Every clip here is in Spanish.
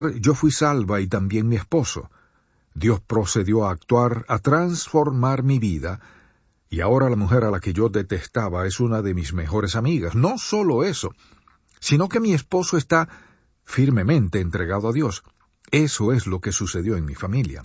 yo fui salva y también mi esposo. Dios procedió a actuar, a transformar mi vida, y ahora la mujer a la que yo detestaba es una de mis mejores amigas. No solo eso, sino que mi esposo está firmemente entregado a Dios. Eso es lo que sucedió en mi familia.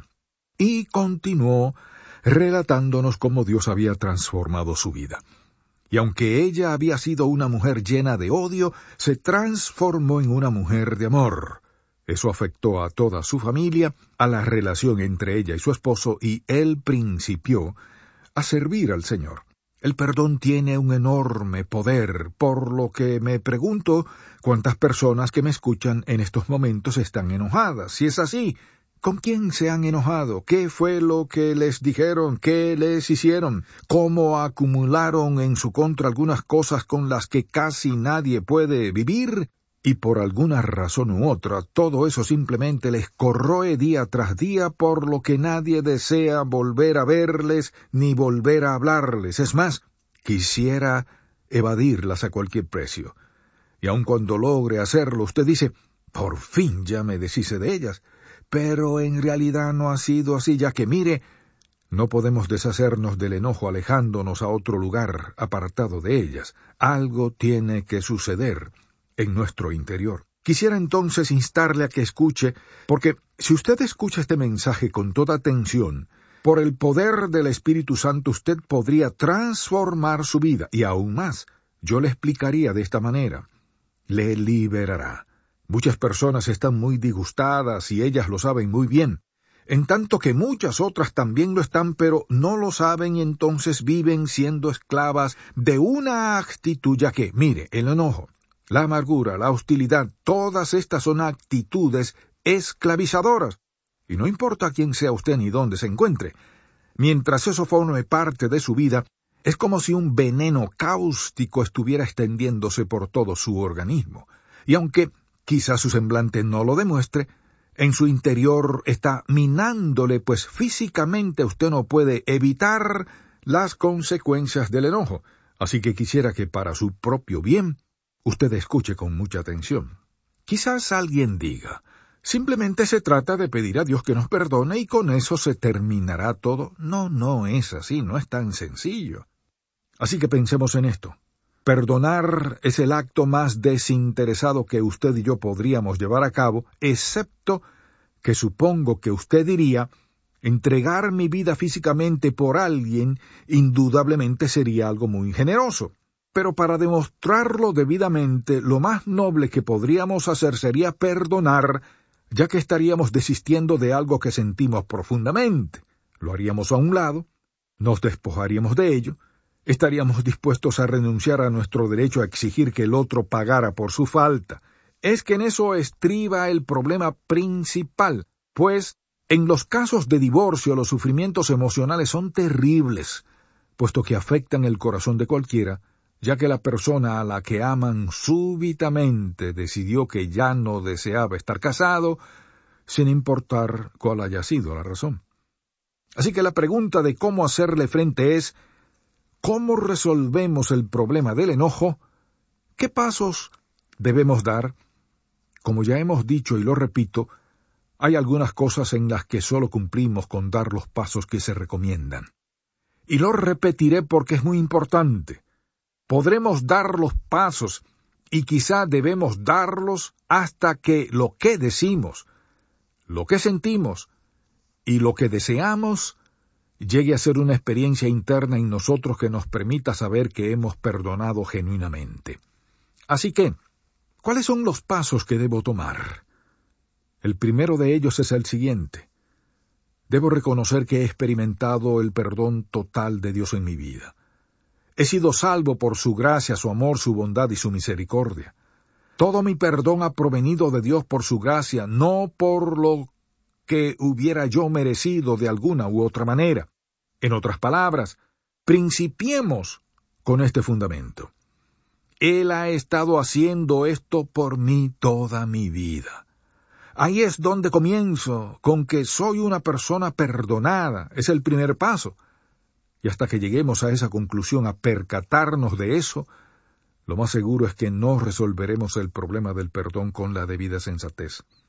Y continuó relatándonos cómo Dios había transformado su vida. Y aunque ella había sido una mujer llena de odio, se transformó en una mujer de amor. Eso afectó a toda su familia, a la relación entre ella y su esposo, y él principió a servir al Señor. El perdón tiene un enorme poder, por lo que me pregunto cuántas personas que me escuchan en estos momentos están enojadas. Si es así, ¿con quién se han enojado? ¿Qué fue lo que les dijeron? ¿Qué les hicieron? ¿Cómo acumularon en su contra algunas cosas con las que casi nadie puede vivir? Y por alguna razón u otra, todo eso simplemente les corroe día tras día, por lo que nadie desea volver a verles ni volver a hablarles. Es más, quisiera evadirlas a cualquier precio. Y aun cuando logre hacerlo, usted dice, por fin ya me deshice de ellas. Pero en realidad no ha sido así, ya que mire, no podemos deshacernos del enojo alejándonos a otro lugar apartado de ellas. Algo tiene que suceder en nuestro interior. Quisiera entonces instarle a que escuche, porque si usted escucha este mensaje con toda atención, por el poder del Espíritu Santo usted podría transformar su vida, y aún más, yo le explicaría de esta manera. Le liberará. Muchas personas están muy disgustadas y ellas lo saben muy bien, en tanto que muchas otras también lo están, pero no lo saben y entonces viven siendo esclavas de una actitud, ya que, mire, el enojo, la amargura, la hostilidad, todas estas son actitudes esclavizadoras. Y no importa quién sea usted ni dónde se encuentre, mientras eso forme parte de su vida, es como si un veneno cáustico estuviera extendiéndose por todo su organismo. Y aunque quizás su semblante no lo demuestre, en su interior está minándole, pues físicamente usted no puede evitar las consecuencias del enojo. Así que quisiera que para su propio bien, usted escuche con mucha atención. Quizás alguien diga, simplemente se trata de pedir a Dios que nos perdone y con eso se terminará todo. No es así, no es tan sencillo. Así que pensemos en esto. Perdonar es el acto más desinteresado que usted y yo podríamos llevar a cabo, excepto que supongo que usted diría, entregar mi vida físicamente por alguien indudablemente sería algo muy generoso. Pero para demostrarlo debidamente, lo más noble que podríamos hacer sería perdonar, ya que estaríamos desistiendo de algo que sentimos profundamente. Lo haríamos a un lado, nos despojaríamos de ello, estaríamos dispuestos a renunciar a nuestro derecho a exigir que el otro pagara por su falta. Es que en eso estriba el problema principal, pues en los casos de divorcio los sufrimientos emocionales son terribles, puesto que afectan el corazón de cualquiera, ya que la persona a la que aman súbitamente decidió que ya no deseaba estar casado, sin importar cuál haya sido la razón. Así que la pregunta de cómo hacerle frente es, ¿cómo resolvemos el problema del enojo? ¿Qué pasos debemos dar? Como ya hemos dicho y lo repito, hay algunas cosas en las que solo cumplimos con dar los pasos que se recomiendan. Y lo repetiré porque es muy importante. Podremos dar los pasos y quizá debemos darlos hasta que lo que decimos, lo que sentimos y lo que deseamos llegue a ser una experiencia interna en nosotros que nos permita saber que hemos perdonado genuinamente. Así que, ¿cuáles son los pasos que debo tomar? El primero de ellos es el siguiente. Debo reconocer que he experimentado el perdón total de Dios en mi vida. He sido salvo por su gracia, su amor, su bondad y su misericordia. Todo mi perdón ha provenido de Dios por su gracia, no por lo que hubiera yo merecido de alguna u otra manera. En otras palabras, principiemos con este fundamento. Él ha estado haciendo esto por mí toda mi vida. Ahí es donde comienzo, con que soy una persona perdonada. Es el primer paso. Y hasta que lleguemos a esa conclusión, a percatarnos de eso, lo más seguro es que no resolveremos el problema del perdón con la debida sensatez.